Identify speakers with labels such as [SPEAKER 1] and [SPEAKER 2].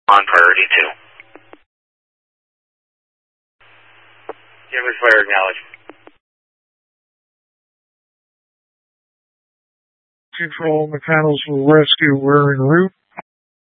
[SPEAKER 1] On priority 2. Canvas flare acknowledged.
[SPEAKER 2] Control, McConnell's rescue, we're en route.